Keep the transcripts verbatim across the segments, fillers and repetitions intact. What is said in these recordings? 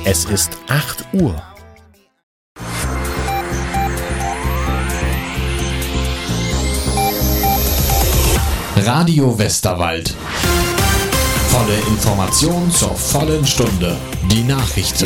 Es ist acht Uhr. Radio Westerwald. Volle Information zur vollen Stunde. Die Nachrichten.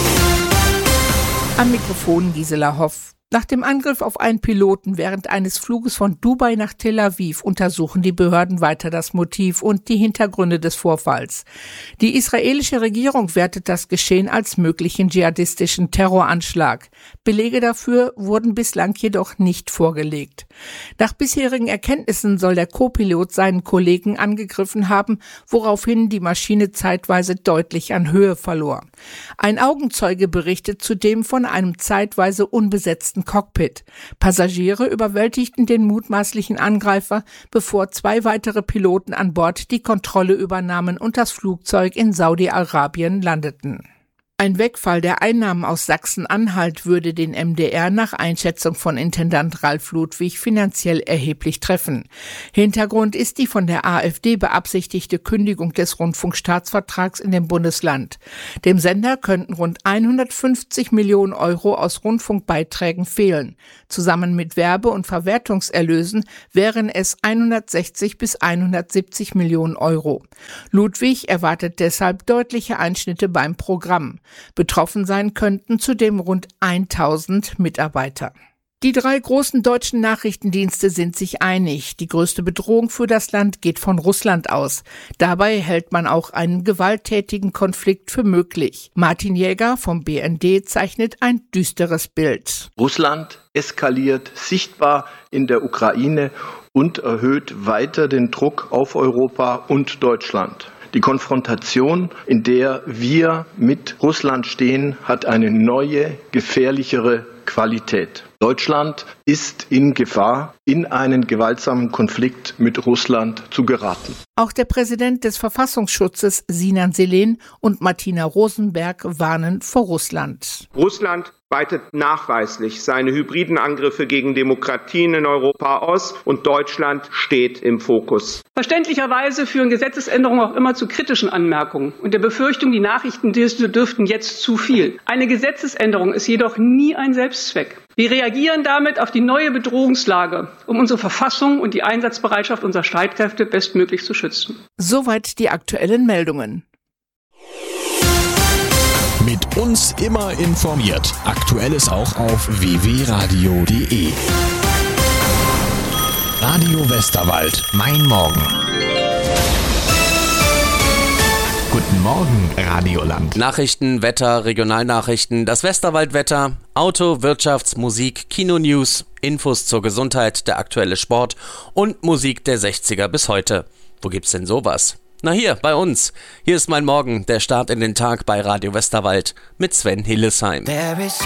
Am Mikrofon Gisela Hoff. Nach dem Angriff auf einen Piloten während eines Fluges von Dubai nach Tel Aviv untersuchen die Behörden weiter das Motiv und die Hintergründe des Vorfalls. Die israelische Regierung wertet das Geschehen als möglichen dschihadistischen Terroranschlag. Belege dafür wurden bislang jedoch nicht vorgelegt. Nach bisherigen Erkenntnissen soll der Co-Pilot seinen Kollegen angegriffen haben, woraufhin die Maschine zeitweise deutlich an Höhe verlor. Ein Augenzeuge berichtet zudem von einem zeitweise unbesetzten Cockpit. Passagiere überwältigten den mutmaßlichen Angreifer, bevor zwei weitere Piloten an Bord die Kontrolle übernahmen und das Flugzeug in Saudi-Arabien landeten. Ein Wegfall der Einnahmen aus Sachsen-Anhalt würde den M D R nach Einschätzung von Intendant Ralf Ludwig finanziell erheblich treffen. Hintergrund ist die von der AfD beabsichtigte Kündigung des Rundfunkstaatsvertrags in dem Bundesland. Dem Sender könnten rund hundertfünfzig Millionen Euro aus Rundfunkbeiträgen fehlen. Zusammen mit Werbe- und Verwertungserlösen wären es hundertsechzig bis hundertsiebzig Millionen Euro. Ludwig erwartet deshalb deutliche Einschnitte beim Programm. Betroffen sein könnten zudem rund tausend Mitarbeiter. Die drei großen deutschen Nachrichtendienste sind sich einig. Die größte Bedrohung für das Land geht von Russland aus. Dabei hält man auch einen gewalttätigen Konflikt für möglich. Martin Jäger vom B N D zeichnet ein düsteres Bild. Russland eskaliert sichtbar in der Ukraine und erhöht weiter den Druck auf Europa und Deutschland. Die Konfrontation, in der wir mit Russland stehen, hat eine neue, gefährlichere Qualität. Deutschland ist in Gefahr, in einen gewaltsamen Konflikt mit Russland zu geraten. Auch der Präsident des Verfassungsschutzes Sinan Selen und Martina Rosenberg warnen vor Russland. Russland weitet nachweislich seine hybriden Angriffe gegen Demokratien in Europa aus und Deutschland steht im Fokus. Verständlicherweise führen Gesetzesänderungen auch immer zu kritischen Anmerkungen und der Befürchtung, die Nachrichtendienste dürften jetzt zu viel. Eine Gesetzesänderung ist jedoch nie ein Selbstzweck. Wir reagieren damit auf die neue Bedrohungslage, um unsere Verfassung und die Einsatzbereitschaft unserer Streitkräfte bestmöglich zu schützen. Soweit die aktuellen Meldungen. Mit uns immer informiert. Aktuelles auch auf w w w punkt radio punkt d e. Radio Westerwald. Mein Morgen. Guten Morgen, Radioland. Nachrichten, Wetter, Regionalnachrichten, das Westerwaldwetter, Auto, Wirtschafts-, Musik, Kino-News, Infos zur Gesundheit, der aktuelle Sport und Musik der sechziger bis heute. Wo gibt's denn sowas? Na hier, bei uns. Hier ist mein Morgen, der Start in den Tag bei Radio Westerwald mit Sven Hillesheim.